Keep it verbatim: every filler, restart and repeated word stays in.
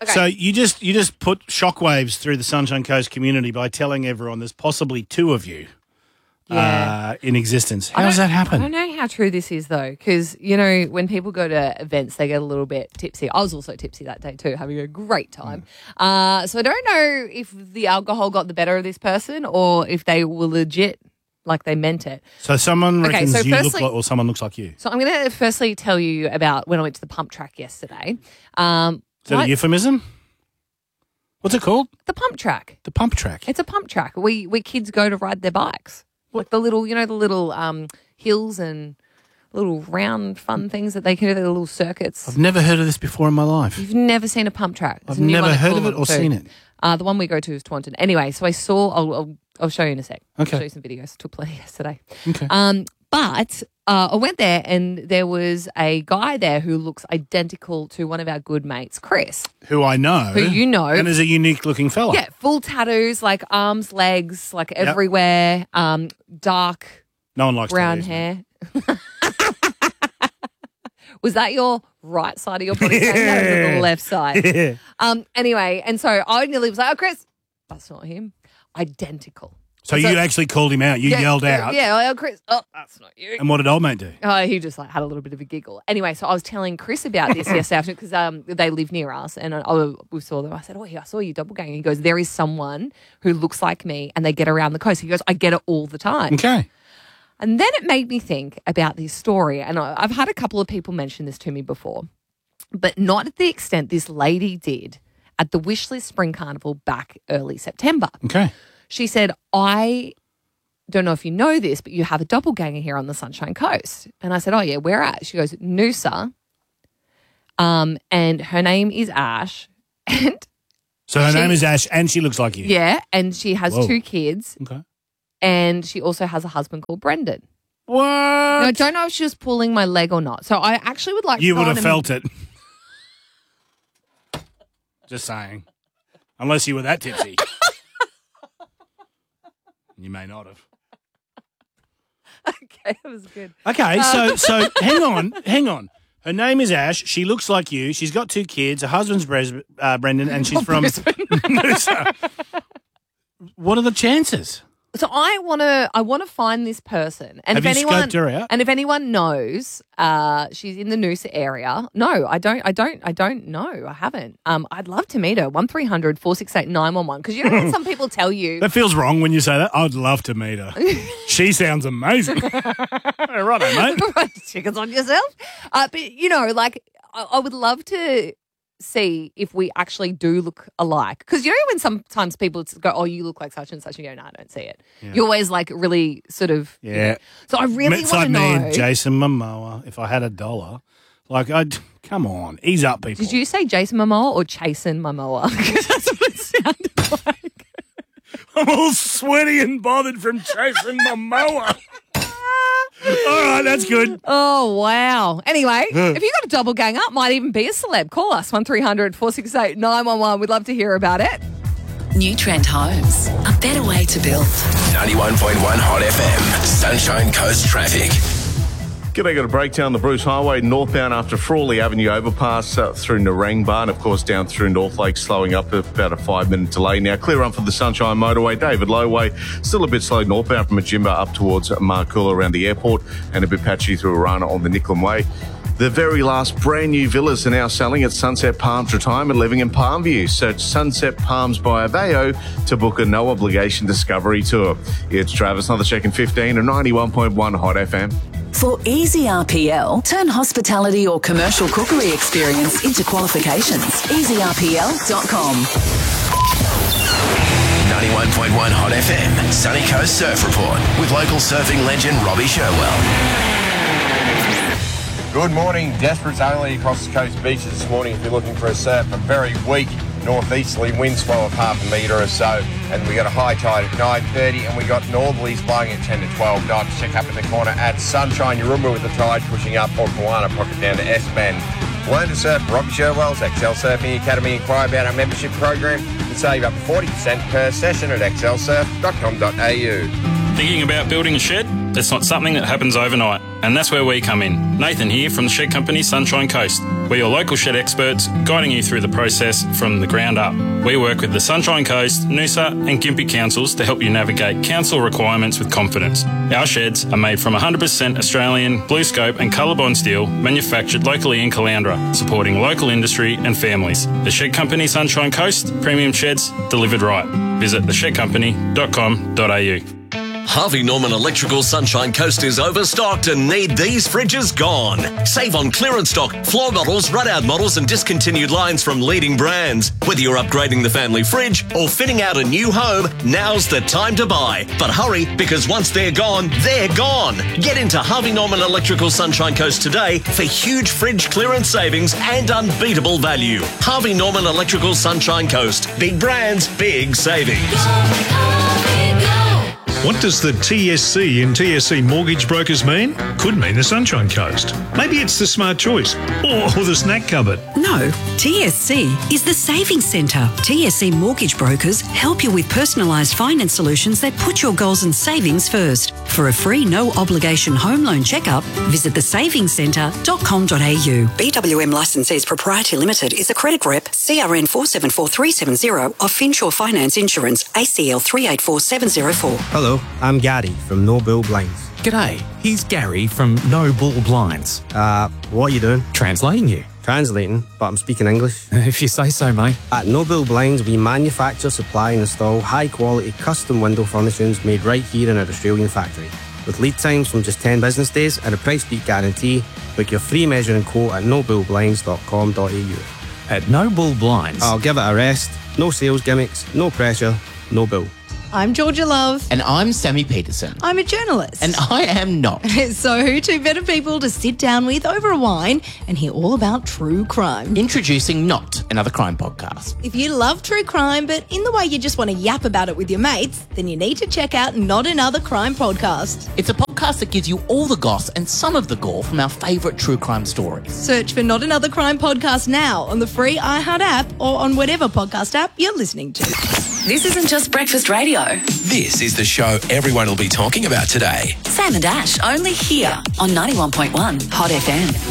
Okay. So you just you just put shockwaves through the Sunshine Coast community by telling everyone there's possibly two of you Yeah. uh, in existence. I How does don't- that happen? I don't know how true this is, though, because, you know, when people go to events, they get a little bit tipsy. I was also tipsy that day, too, having a great time. Mm. Uh, so I don't know if the alcohol got the better of this person or if they were legit, like they meant it. So someone Okay, reckons so you look firstly- like, or someone looks like you. So I'm going to firstly tell you about when I went to the pump track yesterday. Um, Is that what- a euphemism? What's it called? the pump track. The pump track. It's a pump track. We we kids go to ride their bikes. Like the little, you know, the little um, hills and little round fun things that they can do, the little circuits. I've never heard of this before in my life. You've never seen a pump track. There's I've a new never one at heard of it Coolum or too. seen it. Uh, the one we go to is Taunton. Anyway, so I saw, I'll, I'll, I'll show you in a sec. Okay. I'll show you some videos. Took place yesterday. Okay. Um, but uh, I went there and there was a guy there who looks identical to one of our good mates, Chris. Who I know. Who you know. And is a unique looking fella. Yeah, full tattoos, like arms, legs, like everywhere, um, dark No one likes brown tattoos, hair. Was that your right side of your body? That was the left side. Yeah. Um. Anyway, and so I nearly was like, "Oh, Chris, that's not him. Identical." So you actually called him out. You Yeah, yelled out. Yeah, like, oh, Chris, oh, that's not you. And what did old mate do? Oh, he just like had a little bit of a giggle. Anyway, so I was telling Chris about this yesterday afternoon because um, they live near us, and I, I, we saw them. I said, "Oh, yeah, I saw you double gang." He goes, "There is someone who looks like me, and they get around the coast." He goes, "I get it all the time." Okay. And then it made me think about this story, and I, I've had a couple of people mention this to me before, but not at the extent this lady did at the Wishlist Spring Carnival back early September. Okay. She said, "I don't know if you know this, but you have a doppelganger here on the Sunshine Coast." And I said, "Oh, yeah, where at?" She goes, "Noosa. Um, and her name is Ash." And So her She- name is Ash and she looks like you. yeah, and she has Whoa. two kids, Okay. and she also has a husband called Brendan. What? Now, I don't know if she was pulling my leg or not. So I actually would like You to would go have on felt it. Just saying. Unless you were that tipsy. You may not have. Okay, that was good. Okay, so so hang on, hang on. Her name is Ash. She looks like you. She's got two kids. Her husband's Bres- uh, Brendan, and she's from Noosa. What are the chances? So I want to, I want to find this person, and Have if you anyone, scoped her out? and if anyone knows, uh, she's in the Noosa area. No, I don't, I don't, I don't know. I haven't. Um, I'd love to meet her. One three hundred four six eight nine one one. Because you know when some people tell you, That feels wrong when you say that. I'd love to meet her. She sounds amazing. Right, mate. right, chickens on yourself. Uh, but you know, like I, I would love to see if we actually do look alike. Because you know when sometimes people go, "Oh, you look like such and such," and you go, "No, I don't see it." Yeah. You're always like really sort of, you Yeah. know. So I really It's want like to me know. and Jason Momoa. If I had a dollar, like I'd come on, ease up, people. Did you say Jason Momoa or Chasen Momoa? Because that's what it sounded like. I'm all sweaty and bothered from chasing Momoa. All right, that's good. Oh, wow. Anyway, if you got a double gang up, might even be a celeb, call us one three hundred four six eight nine one one. We'd love to hear about it. New Trend Homes, a better way to build. ninety-one point one Hot F M, Sunshine Coast Traffic. G'day, got a breakdown the Bruce Highway northbound after Frawley Avenue overpass uh, through Narangba and of course down through North Lake, slowing up about a five minute delay. Now clear run for the Sunshine Motorway, David Lowway, still a bit slow northbound from Majimba up towards Markula around the airport, and a bit patchy through Arana on the Nicklin Way. The very last brand new villas are now selling at Sunset Palms Retirement Living in Palmview. Search Sunset Palms by Aveo to book a no obligation discovery tour. It's Travis, another check in fifteen and ninety-one point one Hot F M. For easy R P L, turn hospitality or commercial cookery experience into qualifications. easy R P L dot com. ninety-one point one Hot F M, Sunny Coast Surf Report with local surfing legend Robbie Sherwell. Good morning. Desperate's only across the coast beaches this morning if you're looking for a surf. A very weak northeasterly wind swell of half a metre or so. And we got a high tide at nine thirty and we got northerlies blowing at ten to twelve knots. Check up in the corner at Sunshine Yarumba with the tide pushing up, or Kawana pocket down to S-Bend. Learn to surf Robbie Sherwell's X L Surfing Academy. Inquire about our membership program and save up to forty percent per session at x l surf dot com dot a u. Thinking about building a shed? That's not something that happens overnight. And that's where we come in. Nathan here from the shed company Sunshine Coast. We're your local shed experts, guiding you through the process from the ground up. We work with the Sunshine Coast, Noosa and Gympie councils to help you navigate council requirements with confidence. Our sheds are made from one hundred percent Australian Blue Scope and Colorbond steel, manufactured locally in Caloundra, supporting local industry and families. The Shed Company Sunshine Coast, premium sheds delivered right. Visit the shed company dot com dot a u. Harvey Norman Electrical Sunshine Coast is overstocked and need these fridges gone. Save on clearance stock, floor models, run-out models and discontinued lines from leading brands. Whether you're upgrading the family fridge or fitting out a new home, now's the time to buy. But hurry, because once they're gone, they're gone. Get into Harvey Norman Electrical Sunshine Coast today for huge fridge clearance savings and unbeatable value. Harvey Norman Electrical Sunshine Coast. Big brands, big savings. What does the T S C in T S C Mortgage Brokers mean? Could mean the Sunshine Coast. Maybe it's the Smart Choice or, or the Snack Cupboard. No, T S C is the Savings Centre. T S C Mortgage Brokers help you with personalised finance solutions that put your goals and savings first. For a free, no-obligation home loan checkup, visit the savings centre dot com dot a u. B W M Licensees Proprietary Limited is a credit rep, C R N four seven four three seven zero of Finsure Finance Insurance, A C L three eight four seven zero four. Hello, I'm Gary from No Bull Blinds. G'day, here's Gary from No Bull Blinds. Uh, what are you doing? Translating you. Translating, but I'm speaking English. If you say so, mate. At No Bull Blinds, we manufacture, supply and install high-quality custom window furnishings made right here in our Australian factory. With lead times from just ten business days and a price beat guarantee, book your free measuring quote at no bull blinds dot com dot a u. At No Bull Blinds. I'll give it a rest. No sales gimmicks, no pressure, no bull. I'm Georgia Love. And I'm Sammy Peterson. I'm a journalist. And I am not. So who two better people to sit down with over a wine and hear all about true crime? Introducing Not Another Crime Podcast. If you love true crime, but in the way you just want to yap about it with your mates, then you need to check out Not Another Crime Podcast. It's a podcast that gives you all the goss and some of the gore from our favourite true crime stories. Search for Not Another Crime Podcast now on the free iHeart app or on whatever podcast app you're listening to. This isn't just breakfast radio. This is the show everyone will be talking about today. Sam and Ash, only here on ninety-one point one Hot F M.